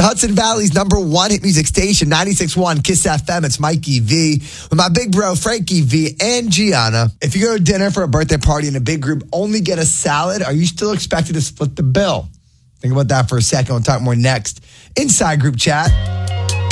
Hudson Valley's #1 hit music station, 96.1 Kiss FM. It's Mikey V with my big bro, Frankie V and Gianna. If you go to dinner for a birthday party and a big group only get a salad, are you still expected to split the bill? Think about that for a second. We'll talk more next. Inside Group Chat.